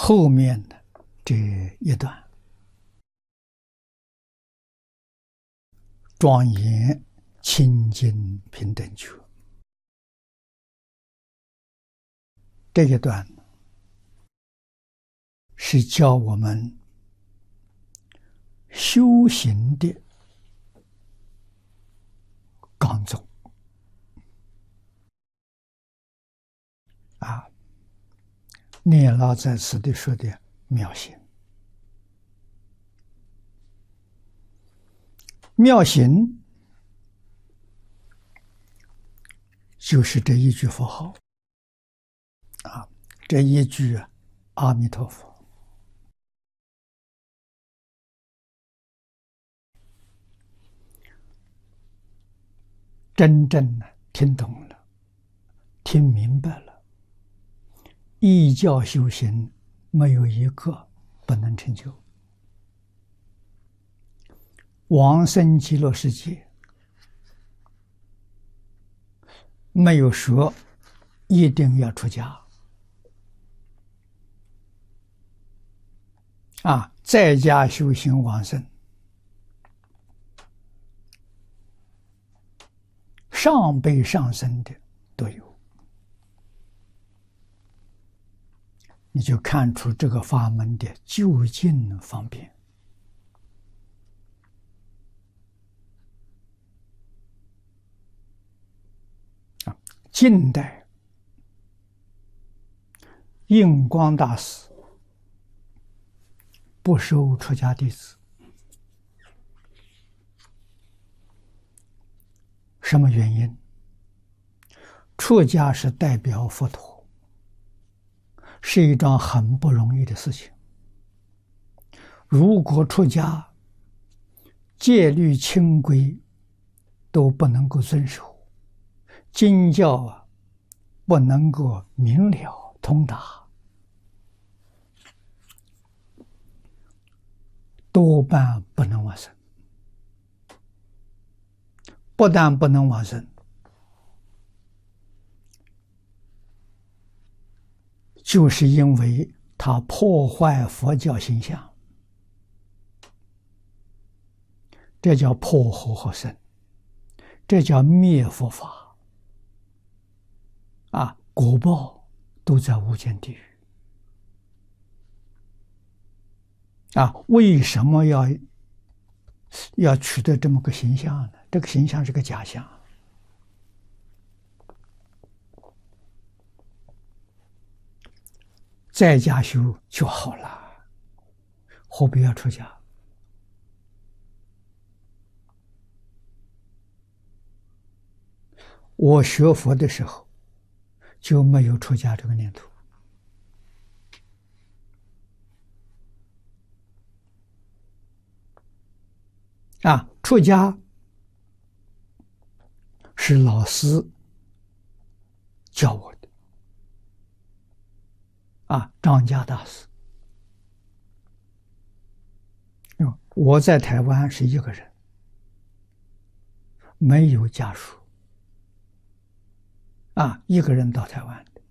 后面的这一段，庄严清净平等觉，这一段是教我们修行的纲宗啊。念老在此地说的妙行，妙行就是这一句佛号啊，这一句阿弥陀佛。真正听懂了，听明白了，依教修行，没有一个不能成就。往生极乐世界，没有说一定要出家啊，在家修行往生，上辈上生的都有。你就看出这个法门的究竟方便啊！近代印光大师不收出家弟子，什么原因？出家是代表佛陀，是一桩很不容易的事情。如果出家，戒律清规都不能够遵守，经教不能够明了通达，多半不能往生。不但不能往生，就是因为他破坏佛教形象，这叫破和合僧，这叫灭佛法啊！果报都在无间地狱啊！为什么要取得这么个形象呢？这个形象是个假象。在家修就好了，何必要出家？我学佛的时候就没有出家这个念头啊！出家是老师教我的啊，张家大师。我在台湾是一个人，没有家属啊，一个人到台湾的，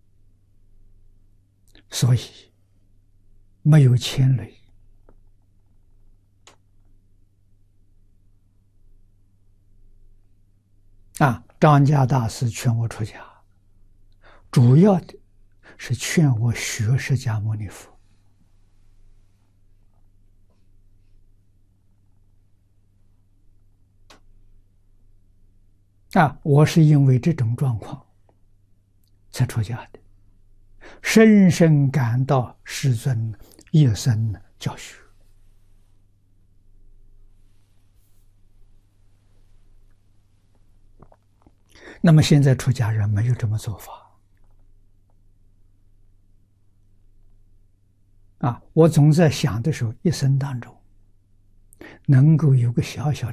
所以没有牵累啊。张家大师劝我出家，主要的是劝我学释迦牟尼佛啊。我是因为这种状况才出家的，深深感到师尊一生教学。那么现在出家人没有这么做法啊！我总在想的时候，一生当中能够有个小小